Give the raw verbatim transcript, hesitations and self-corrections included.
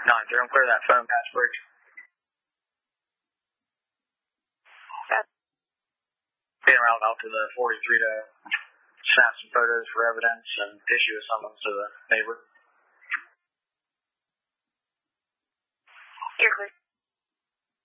nine zero, clear that phone pass bridge. Being around out to the forty-three to snap some photos for evidence and issue a summons to the neighbor.